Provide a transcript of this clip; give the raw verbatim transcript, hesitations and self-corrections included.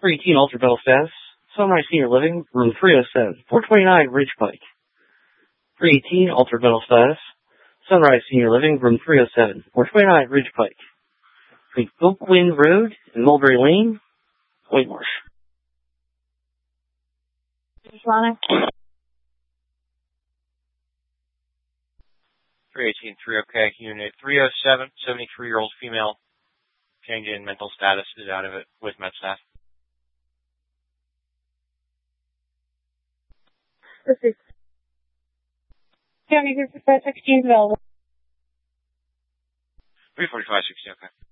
three eighteen Alter Bell status. Sunrise Senior Living, room three oh seven, four twenty-nine Ridge Pike. three eighteen Alter Bell status. Sunrise Senior Living, room three oh seven, four twenty-nine Ridge Pike. Between Oakwind Road and Mulberry Lane, Whitemarsh. three eighteen, three okay, unit three oh seven, seventy-three-year-old female, change in mental status is out of it with med staff. This is County Group five sixteen available. three forty-five, sixty, okay.